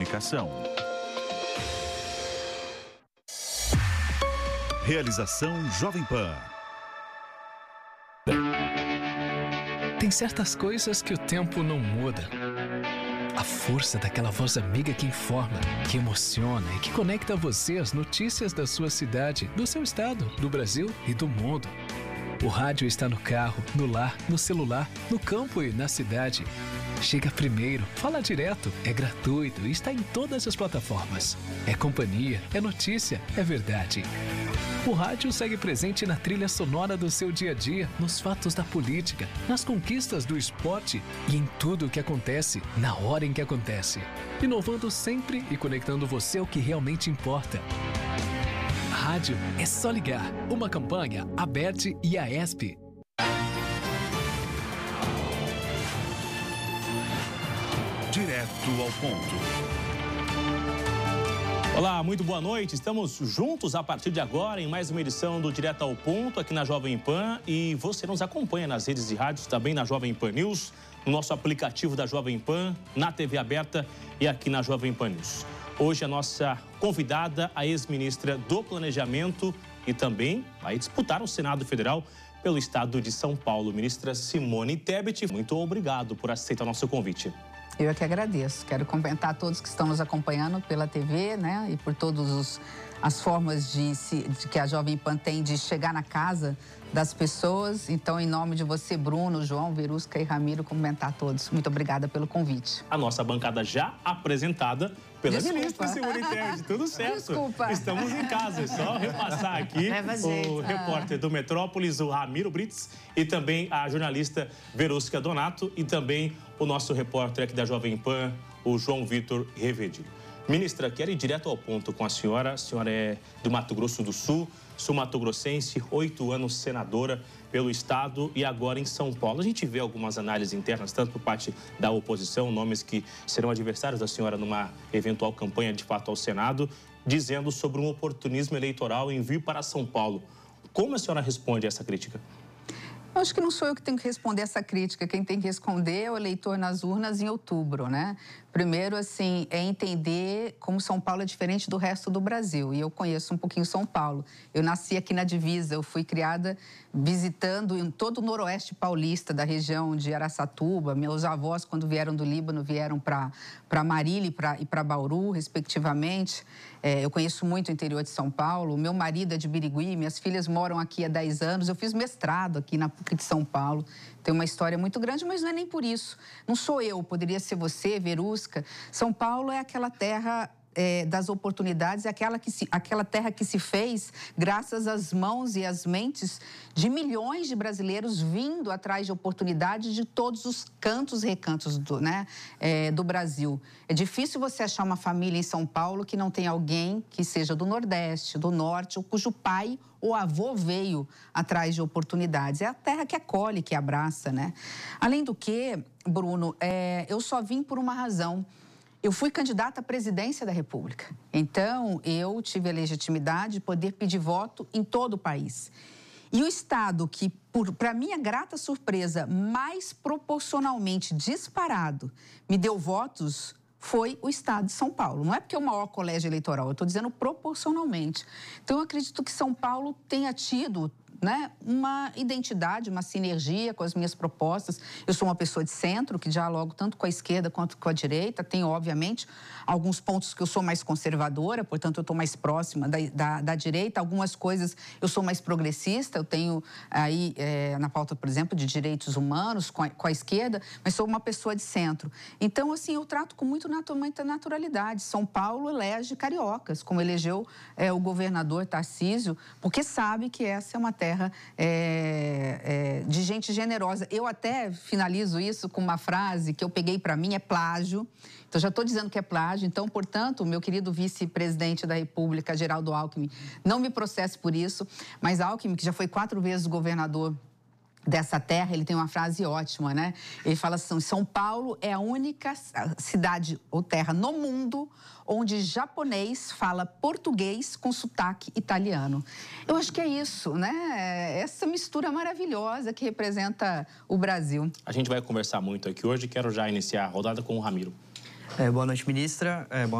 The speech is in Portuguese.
comunicação. Realização Jovem Pan. Tem certas coisas que o tempo não muda. A força daquela voz amiga que informa, que emociona e que conecta você às notícias da sua cidade, do seu estado, do Brasil e do mundo. O rádio está no carro, no lar, no celular, no campo e na cidade. Chega primeiro, fala direto, é gratuito e está em todas as plataformas. É companhia, é notícia, é verdade. O rádio segue presente na trilha sonora do seu dia a dia, nos fatos da política, nas conquistas do esporte e em tudo o que acontece, na hora em que acontece. Inovando sempre e conectando você ao que realmente importa. Rádio é só ligar. Uma campanha ABERT e AESP. Direto ao ponto. Olá, muito boa noite. Estamos juntos a partir de agora em mais uma edição do Direto ao Ponto aqui na Jovem Pan. E você nos acompanha nas redes de rádios, também na Jovem Pan News, no nosso aplicativo da Jovem Pan, na TV aberta e aqui na Jovem Pan News. Hoje a nossa convidada, a ex-ministra do Planejamento e também vai disputar o Senado Federal pelo estado de São Paulo. Ministra Simone Tebet, muito obrigado por aceitar o nosso convite. Eu é que agradeço. Quero cumprimentar todos que estão nos acompanhando pela TV, né? E por todas as formas de que a Jovem Pan tem de chegar na casa das pessoas. Então, em nome de você, Bruno, João, Verusca e Ramiro, cumprimentar todos. Muito obrigada pelo convite. A nossa bancada já apresentada pela ministra Simone Tebet. Tudo certo. Desculpa. Estamos em casa. É só repassar aqui o repórter do Metrópolis, o Ramiro Brits, e também a jornalista Verusca Donato e também o nosso repórter aqui da Jovem Pan, o João Vitor Revedi. Ministra, quero ir direto ao ponto com a senhora. A senhora é do Mato Grosso do Sul, sul-mato-grossense, 8 anos senadora pelo estado e agora em São Paulo. A gente vê algumas análises internas, tanto por parte da oposição, nomes que serão adversários da senhora numa eventual campanha de fato ao Senado, dizendo sobre um oportunismo eleitoral em vir para São Paulo. Como a senhora responde a essa crítica? Eu acho que não sou eu que tenho que responder essa crítica. Quem tem que responder é o eleitor nas urnas em outubro, né? Primeiro, assim, é entender como São Paulo é diferente do resto do Brasil. E eu conheço um pouquinho São Paulo. Eu nasci aqui na divisa, eu fui criada visitando em todo o noroeste paulista, da região de Araçatuba. Meus avós, quando vieram do Líbano, vieram para Marília e para Bauru, respectivamente. Eu conheço muito o interior de São Paulo. Meu marido é de Birigui, minhas filhas moram aqui há 10 anos. Eu fiz mestrado aqui na PUC de São Paulo. Tem uma história muito grande, mas não é nem por isso. Não sou eu, poderia ser você, Verusca. São Paulo é aquela terra das oportunidades, é aquela terra que se fez graças às mãos e às mentes de milhões de brasileiros vindo atrás de oportunidades de todos os cantos e recantos do Brasil. É difícil você achar uma família em São Paulo que não tem alguém que seja do Nordeste, do Norte, ou cujo pai ou avô veio atrás de oportunidades. É a terra que acolhe, que abraça, né? Além do que, Bruno, eu só vim por uma razão. Eu fui candidata à presidência da República. Então, eu tive a legitimidade de poder pedir voto em todo o país. E o estado que, para minha grata surpresa, mais proporcionalmente disparado me deu votos foi o estado de São Paulo. Não é porque é o maior colégio eleitoral, eu estou dizendo proporcionalmente. Então, eu acredito que São Paulo tenha tido uma identidade, uma sinergia com as minhas propostas. Eu sou uma pessoa de centro, que dialogo tanto com a esquerda quanto com a direita. Tenho, obviamente, alguns pontos que eu sou mais conservadora, portanto, eu estou mais próxima da direita. Algumas coisas eu sou mais progressista. Eu tenho aí, na pauta, por exemplo, de direitos humanos com a esquerda, mas sou uma pessoa de centro. Então, assim, eu trato com muita naturalidade. São Paulo elege cariocas, como elegeu o governador Tarcísio, porque sabe que essa é uma terra de gente generosa. Eu até finalizo isso com uma frase que eu peguei para mim, é plágio. Então, já estou dizendo que é plágio. Então, portanto, meu querido vice-presidente da República, Geraldo Alckmin, não me processe por isso. Mas Alckmin, que já foi 4 vezes governador dessa terra, ele tem uma frase ótima, né? Ele fala assim: São Paulo é a única cidade ou terra no mundo onde japonês fala português com sotaque italiano. Eu acho que é isso, né? Essa mistura maravilhosa que representa o Brasil. A gente vai conversar muito aqui hoje. Quero já iniciar a rodada com o Ramiro. Boa noite, ministra.